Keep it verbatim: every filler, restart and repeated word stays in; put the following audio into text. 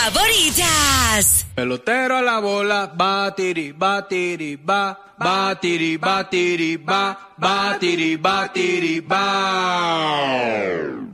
favoritas. Pelotero a la bola, batiri, batiri, ba, batiri, batiri, ba, batiri, batiri, ba.